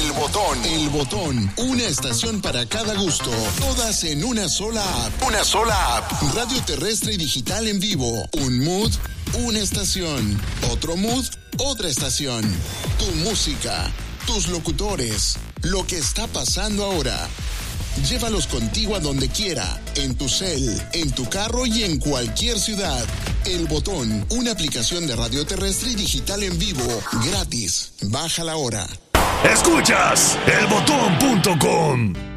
El Botón. El Botón. Una estación para cada gusto. Todas en una sola app. Una sola app. Radio terrestre y digital en vivo. Un mood, una estación. Otro mood, otra estación. Tu música, tus locutores, lo que está pasando ahora. Llévalos contigo a donde quiera, en tu cel, en tu carro y en cualquier ciudad. El Botón, una aplicación de radio terrestre y digital en vivo, gratis. Bájala ahora. Escuchas elbotón.com.